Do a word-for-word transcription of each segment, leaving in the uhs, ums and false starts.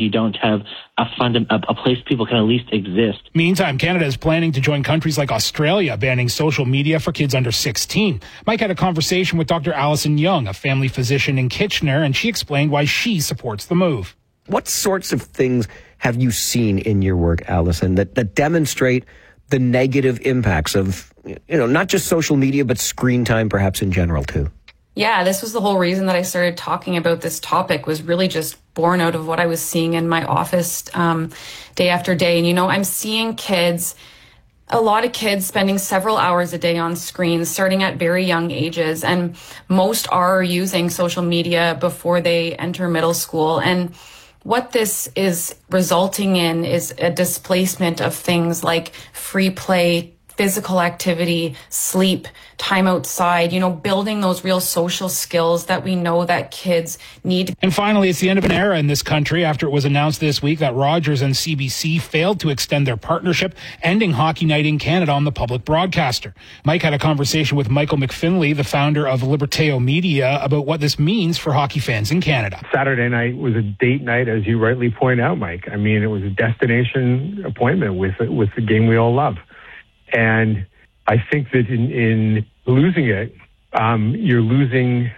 you don't have a fund, a, a place people can at least exist. Meantime, Canada is planning to join countries like Australia, banning social media for kids under sixteen. Mike had a conversation with Doctor Allison Young, a family physician in Kitchener, and she explained why she supports the move. What sorts of things have you seen in your work, Allison, that, that demonstrate the negative impacts of, you know, not just social media, but screen time perhaps in general too? Yeah, this was the whole reason that I started talking about this topic, was really just born out of what I was seeing in my office um, day after day. And, you know, I'm seeing kids, a lot of kids spending several hours a day on screens, starting at very young ages. And most are using social media before they enter middle school. And what this is resulting in is a displacement of things like free play, physical activity, sleep, time outside, you know, building those real social skills that we know that kids need. And finally, it's the end of an era in this country after it was announced this week that Rogers and C B C failed to extend their partnership, ending Hockey Night in Canada on the public broadcaster. Mike had a conversation with Michael McFinley, the founder of Liberteo Media, about what this means for hockey fans in Canada. Saturday night was a date night, as you rightly point out, Mike. I mean, it was a destination appointment with with the game we all love. And I think that in, in losing it, um, you're losing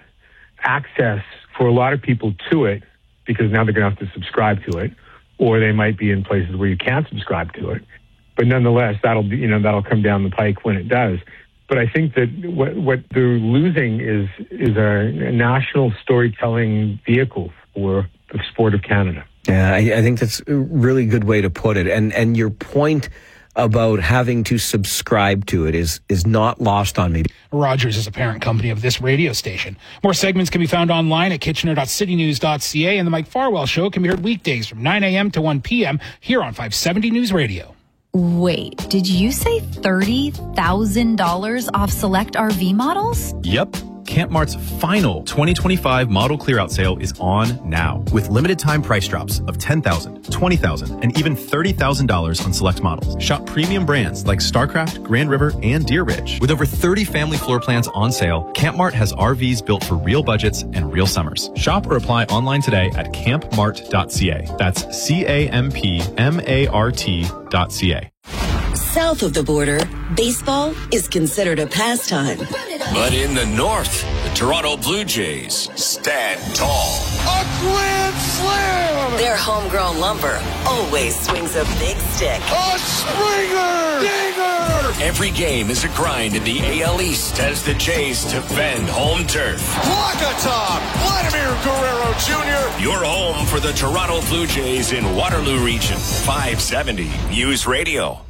access for a lot of people to it, because now they're going to have to subscribe to it, or they might be in places where you can't subscribe to it. But nonetheless, that'll be, you know, that'll come down the pike when it does. But I think that what what they're losing is is a, a national storytelling vehicle for the sport of Canada. Yeah, I, I think that's a really good way to put it. And and your point about having to subscribe to it is is not lost on me. Rogers is a parent company of this radio station. More segments can be found online at kitchener dot city news dot c a, and the Mike Farwell Show can be heard weekdays from nine a.m. to one p.m. here on five seventy News Radio. Wait, did you say thirty thousand dollars off select R V models? Yep. Camp Mart's final twenty twenty-five model clear-out sale is on now, with limited time price drops of ten thousand dollars, twenty thousand dollars, and even thirty thousand dollars on select models. Shop premium brands like StarCraft, Grand River, and Deer Ridge. With over thirty family floor plans on sale, Camp Mart has R Vs built for real budgets and real summers. Shop or apply online today at camp mart dot c a. That's C A M P M A R T dot C A. South of the border, baseball is considered a pastime. But in the north, the Toronto Blue Jays stand tall. A grand slam! Their homegrown lumber always swings a big stick. A Springer! Dinger! Every game is a grind in the A L East as the Jays defend home turf. Walk-a-top! Vladimir Guerrero Junior Your home for the Toronto Blue Jays in Waterloo Region. five seventy News Radio.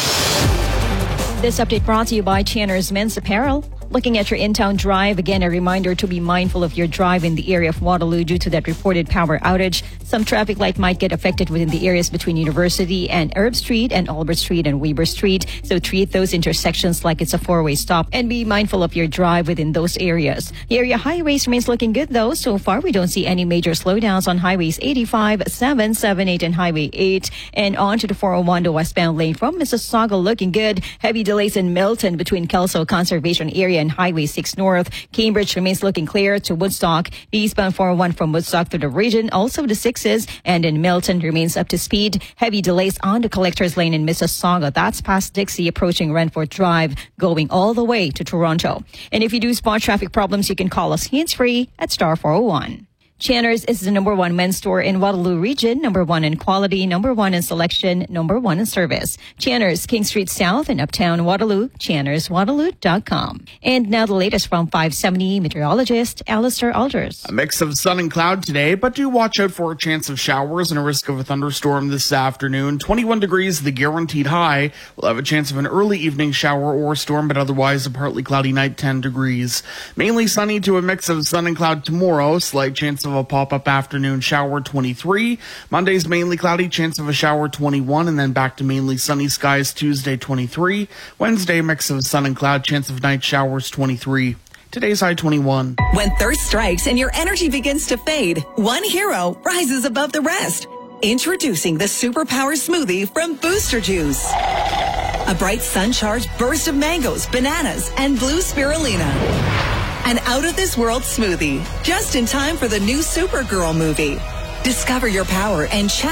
This update brought to you by Channer's Men's Apparel. Looking at your in-town drive, again, a reminder to be mindful of your drive in the area of Waterloo due to that reported power outage. Some traffic light might get affected within the areas between University and Herb Street and Albert Street and Weber Street. So treat those intersections like it's a four-way stop and be mindful of your drive within those areas. The area highways remains looking good though. So far, we don't see any major slowdowns on highways eighty-five, seven, seven, eight, and Highway eight. And on to the four oh one, the westbound lane from Mississauga looking good. Heavy delays in Milton between Kelso Conservation Area and Highway six North. Cambridge remains looking clear to Woodstock. The eastbound four oh one from Woodstock to the region, also the sixes, and in Milton remains up to speed. Heavy delays on the Collectors Lane in Mississauga. That's past Dixie approaching Renfort Drive, going all the way to Toronto. And if you do spot traffic problems, you can call us hands-free at star four oh one. Channer's is the number one men's store in Waterloo Region, number one in quality, number one in selection, number one in service. Channer's, King Street South in Uptown Waterloo, channers waterloo dot com. And now the latest from five seventy meteorologist Alistair Alders. A mix of sun and cloud today, but do watch out for a chance of showers and a risk of a thunderstorm this afternoon. twenty-one degrees, the guaranteed high. We'll have a chance of an early evening shower or storm, but otherwise a partly cloudy night, ten degrees. Mainly sunny to a mix of sun and cloud tomorrow, slight chance of a pop-up afternoon shower, twenty-three. Monday's mainly cloudy, chance of a shower, twenty-one, and then back to mainly sunny skies Tuesday, twenty-three. Wednesday, mix of sun and cloud, chance of night showers, twenty-three. Today's high, twenty-one. When thirst strikes and your energy begins to fade, one hero rises above the rest. Introducing the Superpower Smoothie from Booster Juice. A bright sun-charged burst of mangoes, bananas, and blue spirulina. An out-of-this-world smoothie, just in time for the new Supergirl movie. Discover your power and chat